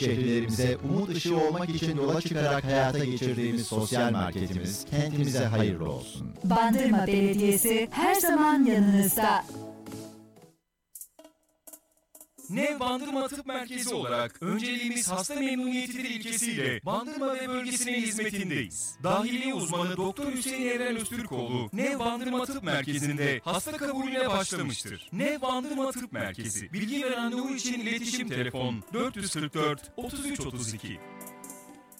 Şehirlerimize umut ışığı olmak için yola çıkarak hayata geçirdiğimiz sosyal marketimiz kentimize hayırlı olsun. Bandırma Belediyesi her zaman yanınızda. NEV Bandırma Tıp Merkezi olarak önceliğimiz hasta memnuniyetidir ilkesiyle Bandırma ve bölgesine hizmetindeyiz. Dahiliye uzmanı Doktor Hüseyin Evren Öztürkoğlu, NEV Bandırma Tıp Merkezi'nde hasta kabulüne başlamıştır. NEV Bandırma Tıp Merkezi, bilgi ve randevu için iletişim telefon 444 33 32.